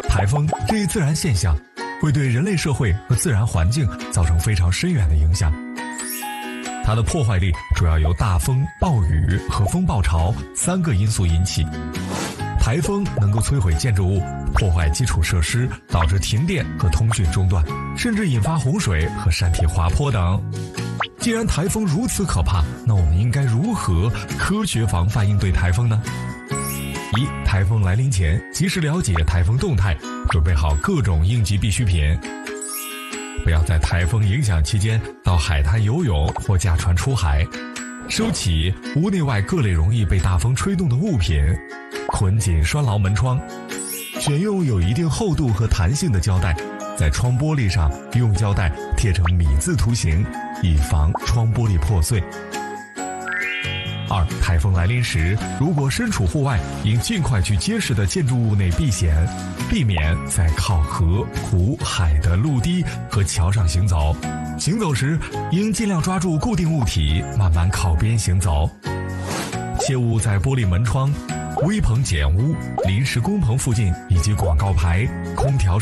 台风这一自然现象会对人类社会和自然环境造成非常深远的影响。它的破坏力主要由大风、暴雨和风暴潮3个因素引起。台风能够摧毁建筑物，破坏基础设施，导致停电和通讯中断，甚至引发洪水和山体滑坡等。既然台风如此可怕，那我们应该如何科学防范应对台风呢？1. 台风来临前，及时了解台风动态，准备好各种应急必需品。不要在台风影响期间到海滩游泳或驾船出海。收起屋内外各类容易被大风吹动的物品，捆紧拴牢门窗。选用有一定厚度和弹性的胶带，在窗玻璃上用胶带贴成米字图形，以防窗玻璃破碎。2. 台风来临时，如果身处户外，应尽快去结实的建筑物内避险，避免在靠河、湖、海的陆地和桥上行走。行走时，应尽量抓住固定物体，慢慢靠边行走。切勿在玻璃门窗、危棚简屋、临时工棚附近以及广告牌、空调